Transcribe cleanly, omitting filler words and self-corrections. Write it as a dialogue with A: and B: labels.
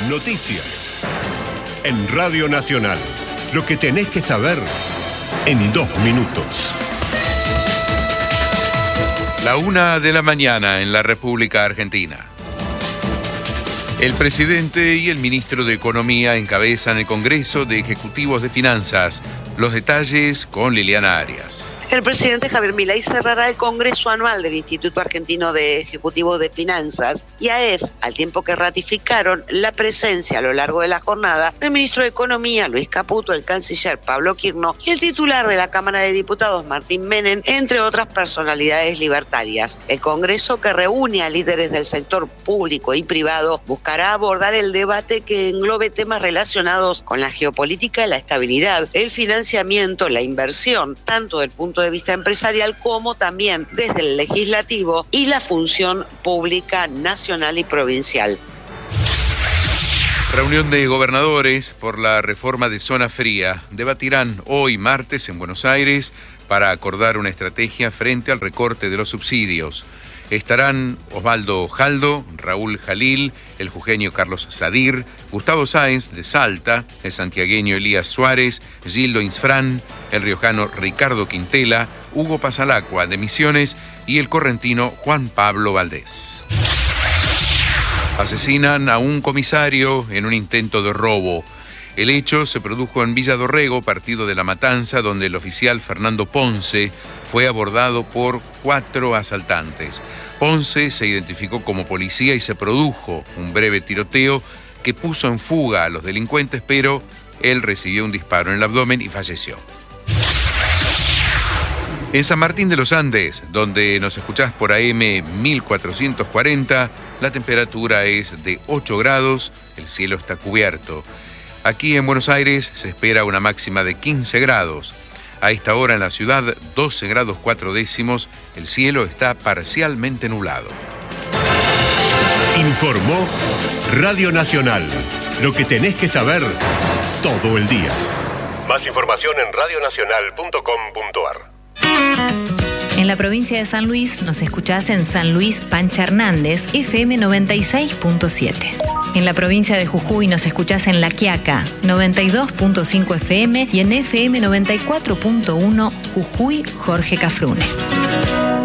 A: Noticias. En Radio Nacional. Lo que tenés que saber en 2 minutos.
B: 1:00 a.m. en la República Argentina. El presidente y el ministro de Economía encabezan el Congreso de Ejecutivos de Finanzas. Los detalles con Liliana Arias.
C: El presidente Javier Milei cerrará el Congreso Anual del Instituto Argentino de Ejecutivos de Finanzas, IAEF, al tiempo que ratificaron la presencia a lo largo de la jornada del ministro de Economía, Luis Caputo, el canciller Pablo Quirno y el titular de la Cámara de Diputados, Martín Menem, entre otras personalidades libertarias. El Congreso, que reúne a líderes del sector público y privado, buscará abordar el debate que englobe temas relacionados con la geopolítica, la estabilidad, el financiamiento, la inversión, tanto del punto de vista empresarial como también desde el legislativo y la función pública nacional y provincial.
B: Reunión de gobernadores por la reforma de zona fría. Debatirán hoy martes en Buenos Aires para acordar una estrategia frente al recorte de los subsidios. Estarán Osvaldo Jaldo, Raúl Jalil, el jujeño Carlos Sadir, Gustavo Sáenz de Salta, el santiagueño Elías Suárez, Gildo Insfrán, el riojano Ricardo Quintela, Hugo Pasalacqua de Misiones y el correntino Juan Pablo Valdés. Asesinan a un comisario en un intento de robo. El hecho se produjo en Villa Dorrego, partido de La Matanza, donde el oficial Fernando Ponce fue abordado por 4 asaltantes. Ponce se identificó como policía y se produjo un breve tiroteo que puso en fuga a los delincuentes, pero él recibió un disparo en el abdomen y falleció. En San Martín de los Andes, donde nos escuchás por AM 1440, la temperatura es de 8 grados, el cielo está cubierto. Aquí en Buenos Aires se espera una máxima de 15 grados. A esta hora en la ciudad, 12 grados 4 décimos, el cielo está parcialmente nublado.
A: Informó Radio Nacional. Lo que tenés que saber todo el día. Más información en radionacional.com.ar.
D: En la provincia de San Luis nos escuchás en San Luis Pancha Hernández, FM 96.7. En la provincia de Jujuy nos escuchás en La Quiaca, 92.5 FM y en FM 94.1 Jujuy Jorge Cafrune.